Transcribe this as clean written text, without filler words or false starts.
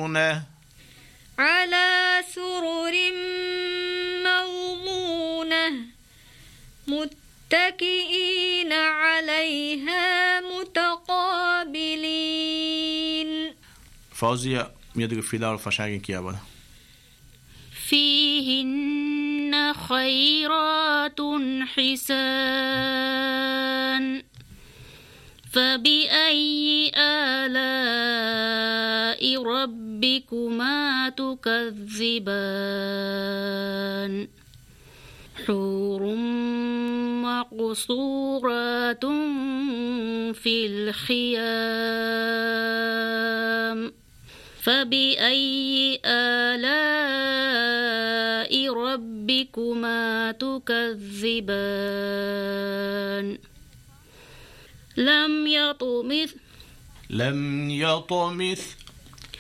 موضونة على سرر موضونة متكئين عليها متقابلين. Fausia میاد فیلا رو فشنگ کیا بود. فيهن خيرات حسان فبأي آلاء ربكما تكذبان حور مقصورات في الخيام فبأي آلاء ربكما تكذبان لم يطمث